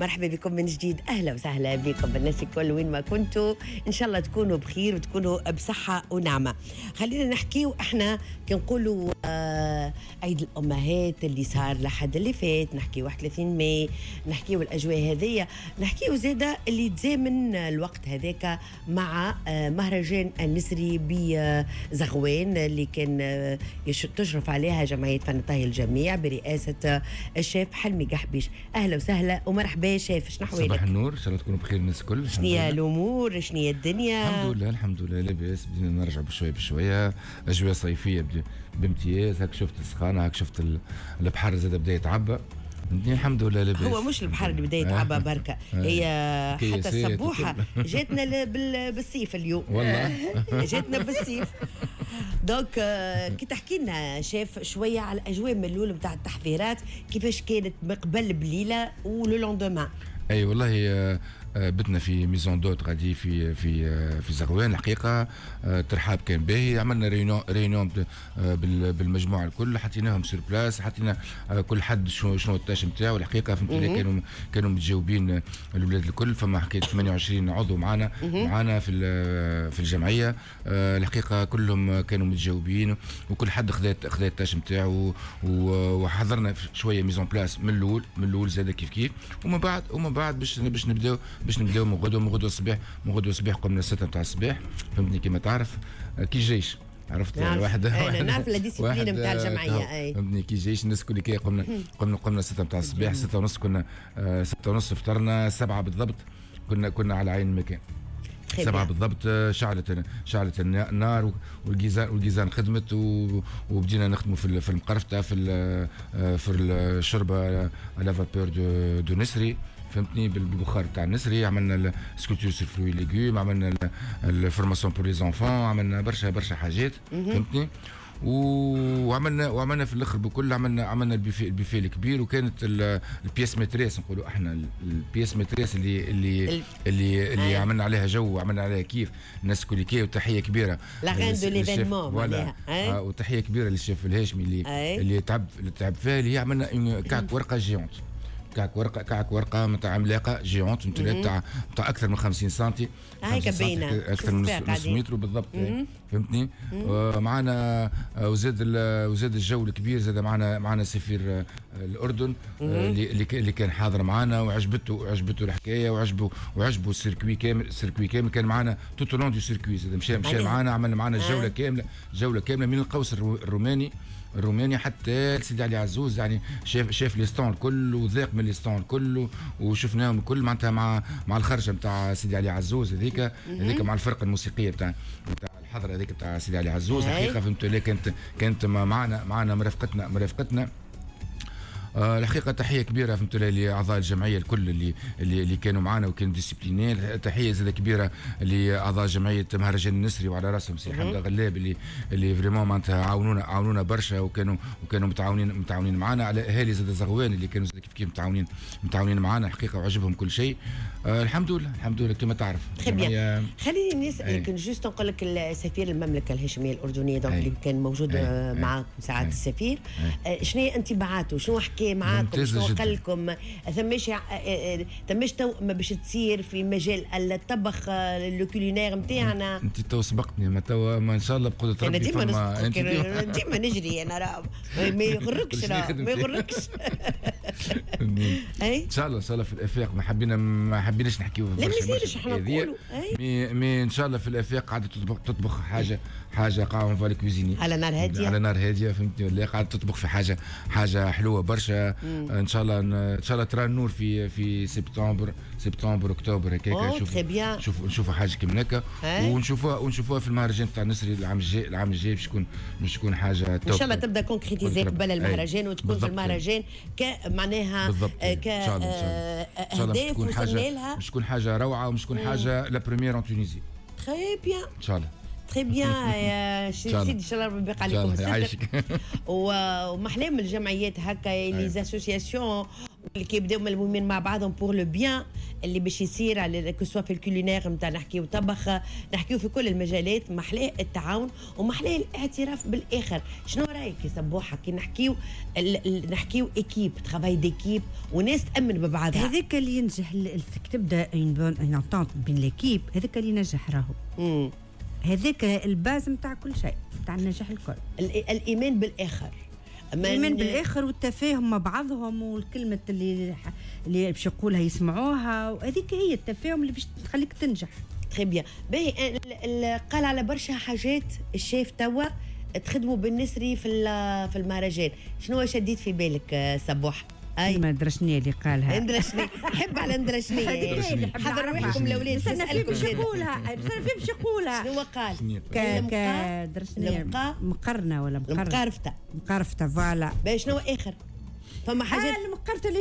مرحبا بكم من جديد، أهلا وسهلا بكم بالناس الكل وين ما كنتوا. إن شاء الله تكونوا بخير وتكونوا بصحة ونعمة. خلينا نحكيو إحنا كنقولوا عيد الأمهات اللي صار لحد اللي فات، نحكيو 31 ماي، نحكيو الأجواء هذية، نحكيو زادة اللي تزامن الوقت هذاك مع مهرجان النسري بزغوان اللي كان تشرف عليها جمعية فن الطهي الجميع برئاسة الشيف حلمي قحبيش. أهلا وسهلا ومرحبا شيف، شنو أحوالك؟ صباح النور، إن شاء الله تكونوا بخير الناس الكل. شنيا الأمور؟ شنيا الدنيا؟ الحمد لله لاباس، بدينا نرجع بشوية بشوية. أجواء صيفية بامتياز، هاك شفت السخانة، هاك شفت البحر زاد بدا يتعبى. الحمد لله لاباس. هو مش البحر اللي بدا يتعبى بركة، هي حتى السبوحة جاتنا بالصيف اليوم والله. جاتنا بالصيف. دونك كي تحكي لنا شيف شوية على الأجواء من الأول نتاع التحضيرات، كيفاش كانت قبل بليلة ولو لوندومان؟ اي والله بتنا في ميزون دوت غادي في زغوان. الحقيقه ترحاب كان باهي، عملنا ريونيون بالمجموعه الكل، حطيناهم سور بلاس، حطينا كل حد شنو التاش نتاعو. الحقيقه فهمت كانوا متجاوبين الاولاد الكل. فما حكيت 28 عضو معانا في الجمعيه. الحقيقه كلهم كانوا متجاوبين وكل حد خذا التاش نتاعو، وحضرنا شويه ميزون بلاس من الاول زاد كيف ومن بعد باش نبداو من غدوه الصباح قمنا 6 نتاع الصباح. فهمتني كما تعرف كي جيش، عرفت واحد نعرف لا ديسيبلين نتاع الجمعيه. اي فهمتني كي جيش الناس كل كي قمنا 6 نتاع الصباح. 6 ونص كنا 6 ونص فطرنا، 7 بالضبط كنا على عين المكان. 7 بالضبط شعلت النار والجيزان خدمت، وبدينا نخدموا في المقرفته في الشوربه على فابور دو نسري. فهمتني بالبخار تاع النسري. عملنا السكولتور سور فروي ليغوم، عملنا الفورماسيون بور لي زونفون، عملنا برشا حاجات. فهمتني. وعملنا في الاخر بكل عملنا البيفيه الكبير. وكانت البياس ماتريس، نقولوا احنا البياس ماتريس اللي عملنا عليها جو وعملنا عليها كيف الناس كل كي. وتحيه كبيره لا غين دو ليفينمون معناها. وتحيه كبيره للشيف الهاشمي اللي تعب فيها، اللي عملنا كعك ورقه جيونت، كعك ورقه نتاع عملاقه جيونت نتاع اكثر من 50 سنتي، هيك باينه اكثر من نص متر بالضبط. فهمتني. معنا وزاد الجو الكبير، زاد معنا سفير الاردن اللي كان حاضر معنا، وعجبته الحكايه، وعجبه السيركوي كامل كان معنا توتو لون دو سيركوي. زاد مشى معنا، عملنا معنا جوله كامله من القوس الروماني حتى سيدي علي عزوز. يعني شاف لي ستون الكل وذاق من لي ستون الكل، وشفناهم الكل معناتها مع الخرجه نتاع سيدي علي عزوز هذيك مع الفرقه الموسيقيه نتاع الحضره هذيك نتاع سيدي علي عزوز. الحقيقه فهمت لي كانت معنا مرافقتنا. الحقيقه تحيه كبيره فهمت لاعضاء الجمعيه الكل اللي كانوا معنا وكانوا ديسيبلينير. تحيه زاده كبيره لاعضاء جمعيه مهرجان النسري وعلى راسهم سي حمد غلاب اللي فريمون معناتها عاونونا برشا، وكانوا متعاونين معنا. على اهالي زاد زغوان اللي كانوا زاد كيف متعاونين معنا الحقيقه، وعجبهم كل شيء. الحمد لله كما تعرف. خليني نسالك جوست نقول لك السفير المملكه الهاشميه الاردنيه اللي كان موجود معكم ساعات السفير، شنو هي انطباعاته؟ شنو حكى معاكم؟ شنو قال لكم؟ ثماش توأمة باش تصير في مجال الطبخ الكولينير نتاعنا؟ انت تو سبقتني، ما ان شاء الله بقدرة ربي. ديما نجري انا راه ما يغركش ان شاء الله في الافاق ما حبيناش نحكيو لا ما يصيرش احنا نقولوا ان شاء الله في الافاق قاعده تطبخ حاجه قاعده فالي كوزيني على نار هاديه فهمتني ولا؟ قاعده تطبخ في حاجه حلوه برشا. ان شاء الله ترى النور في سبتمبر اكتوبر هكاك. نشوفوا حاجه كيما هكا، ونشوفوها في المهرجان تاع النسري العام الجاي باش تكون حاجه توب. ان شاء الله تبدا كونكريتيزي قبل المهرجان، وتكون في المهرجان معناها اهداف وصلنا لها، باش تكون حاجه روعه، ومش تكون حاجه لا بريمير ان تونيزي. تري بيان ان شاء الله. تري بيان يا سيدي، ان شاء الله ربي يبارك عليكم الصدق. ومحلام الجمعيات هكا لي زاسوسياسيون اللي كيبداو ملمومين مع بعضهم بور لو بيان اللي باش يصير على كسوا في الكولينير نتاع نحكيو طبخ، نحكيو في كل المجالات. محلاه التعاون ومحلاه الاعتراف بالاخر. شنو رايك يا سبوحه كي نحكيو ايكيب ترافاي ديكيب وناس تامن ببعضها؟ هذاك اللي ينجح تبدا اون انتونت بين ليكيب، هذاك اللي ينجح راهو. هذاك الباز نتاع كل شيء، نتاع النجاح الكل. الايمان بالاخر، الايمان بالاخر والتفاهم مع بعضهم، والكلمه اللي باش يقولها يسمعوها، وهذيك هي التفاهم اللي باش تخليك تنجح. تري بيان. باهي قال على برشا حاجات الشيف توا تخدموا بالنسري في المهرجان. شنو شديت في بالك سبوح؟ اي ما درشني اللي قالها اندرشني. حب على اندرشني. حضر روحكم الاولاد نسالكم باش يقولها. باش يقولها شنو قال؟ درشني مقرنه ولا مقرفته فوالا. باش شنو اخر؟ فما حاجات المقرفه